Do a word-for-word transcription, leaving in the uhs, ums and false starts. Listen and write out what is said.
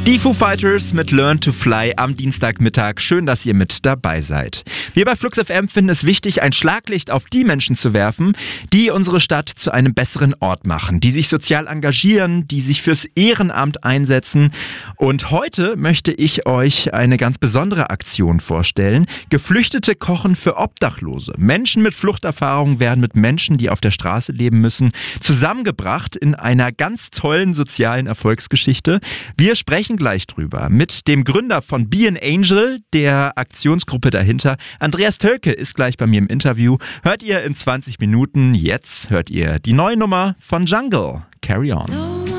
Die Foo Fighters mit Learn to Fly am Dienstagmittag. Schön, dass ihr mit dabei seid. Wir bei Flux F M finden es wichtig, ein Schlaglicht auf die Menschen zu werfen, die unsere Stadt zu einem besseren Ort machen, die sich sozial engagieren, die sich fürs Ehrenamt einsetzen. Und heute möchte ich euch eine ganz besondere Aktion vorstellen. Geflüchtete kochen für Obdachlose. Menschen mit Fluchterfahrung werden mit Menschen, die auf der Straße leben müssen, zusammengebracht in einer ganz tollen sozialen Erfolgsgeschichte. Wir sprechen gleich drüber mit dem Gründer von Be an Angel, der Aktionsgruppe dahinter. Andreas Tölke ist gleich bei mir im Interview. Hört ihr in zwanzig Minuten. Jetzt hört ihr die neue Nummer von Jungle. Carry on.